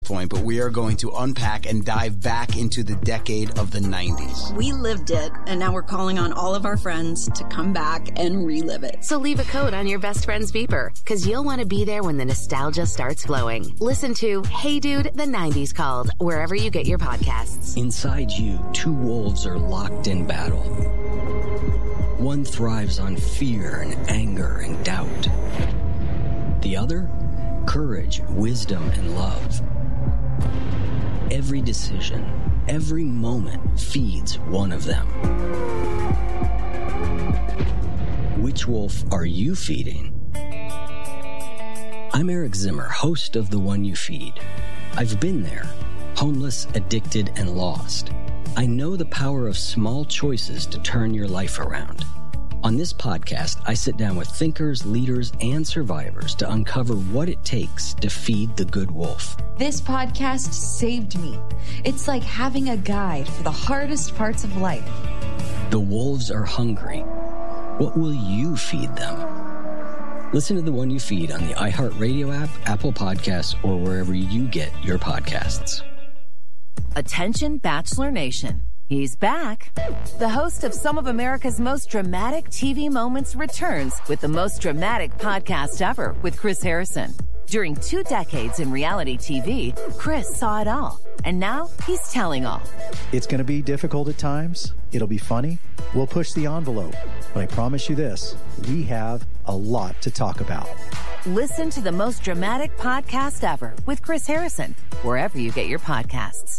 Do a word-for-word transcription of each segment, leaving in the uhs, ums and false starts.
point, but we are going to unpack and dive back into the decade of the nineties. We lived it, and now we're calling on all of our friends to come back and relive it. So leave a code on your best friend's beeper, because you'll want to be there when the nostalgia starts flowing. Listen to Hey Dude, the nineties Called, wherever you get your podcasts. Inside you, two wolves are locked in battle. One thrives on fear and anger and doubt. The other, courage, wisdom, and love. Every decision, every moment feeds one of them. Which wolf are you feeding? I'm Eric Zimmer, host of The One You Feed. I've been there, homeless, addicted, and lost. I know the power of small choices to turn your life around. On this podcast, I sit down with thinkers, leaders, and survivors to uncover what it takes to feed the good wolf. This podcast saved me. It's like having a guide for the hardest parts of life. The wolves are hungry. What will you feed them? Listen to The One You Feed on the iHeartRadio app, Apple Podcasts, or wherever you get your podcasts. Attention Bachelor Nation. He's back. The host of some of America's most dramatic T V moments returns with the most dramatic podcast ever with Chris Harrison. During two decades in reality T V, Chris saw it all, and now he's telling all. It's going to be difficult at times. It'll be funny. We'll push the envelope. But I promise you this, we have a lot to talk about. Listen to the most dramatic podcast ever with Chris Harrison, wherever you get your podcasts.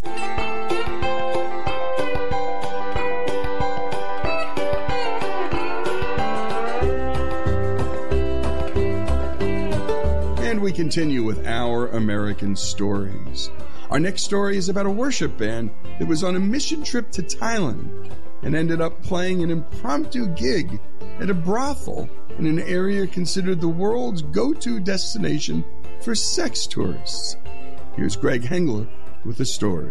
And we continue with Our American Stories. Our next story is about a worship band that was on a mission trip to Thailand and ended up playing an impromptu gig at a brothel in an area considered the world's go-to destination for sex tourists. Here's Greg Hengler with the story.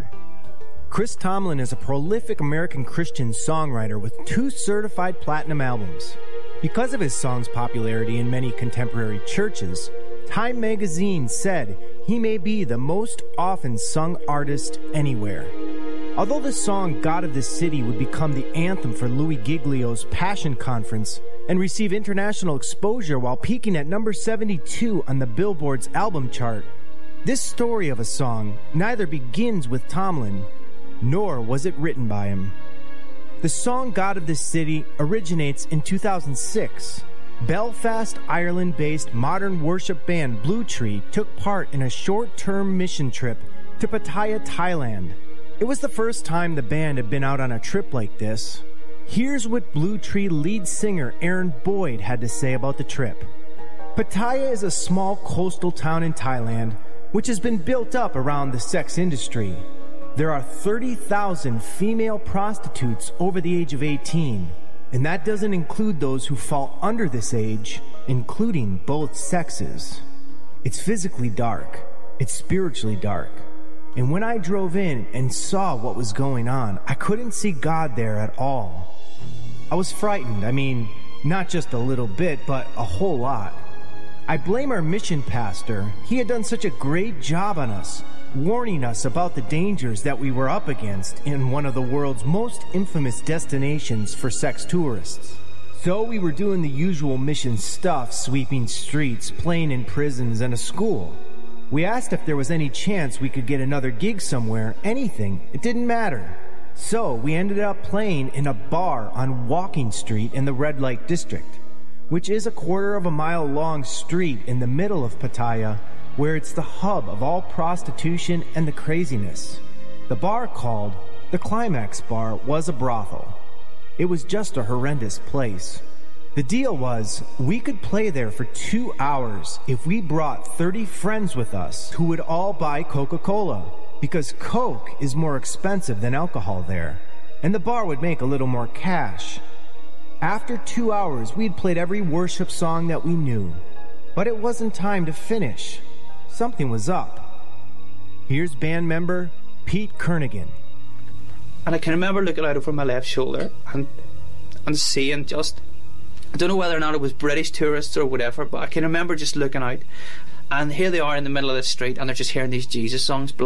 Chris Tomlin is a prolific American Christian songwriter with two certified platinum albums. Because of his song's popularity in many contemporary churches, Time magazine said he may be the most often sung artist anywhere. Although the song God of the City would become the anthem for Louis Giglio's Passion Conference and receive international exposure while peaking at number seventy-two on the Billboard's album chart, this story of a song neither begins with Tomlin, nor was it written by him. The song God of the City originates in two thousand six. Belfast, Ireland-based modern worship band Blue Tree took part in a short-term mission trip to Pattaya, Thailand. It was the first time the band had been out on a trip like this. Here's what Blue Tree lead singer Aaron Boyd had to say about the trip. Pattaya is a small coastal town in Thailand which has been built up around the sex industry. There are thirty thousand female prostitutes over the age of eighteen. And that doesn't include those who fall under this age, including both sexes. It's physically dark. It's spiritually dark. And when I drove in and saw what was going on, I couldn't see God there at all. I was frightened. I mean, not just a little bit, but a whole lot. I blame our mission pastor. He had done such a great job on us, warning us about the dangers that we were up against in one of the world's most infamous destinations for sex tourists. So we were doing the usual mission stuff, sweeping streets, playing in prisons, and a school. We asked if there was any chance we could get another gig somewhere, anything. It didn't matter. So we ended up playing in a bar on Walking Street in the Red Light District, which is a quarter of a mile long street in the middle of Pattaya, where it's the hub of all prostitution and the craziness. The bar, called the Climax Bar, was a brothel. It was just a horrendous place. The deal was, we could play there for two hours if we brought thirty friends with us who would all buy Coca-Cola, because Coke is more expensive than alcohol there, and the bar would make a little more cash. After two hours, we'd played every worship song that we knew, but it wasn't time to finish. Something was up. Here's band member Pete Kernaghan. And I can remember looking out over my left shoulder and and seeing just, I don't know whether or not it was British tourists or whatever, but I can remember just looking out, and here they are in the middle of the street, and they're just hearing these Jesus songs.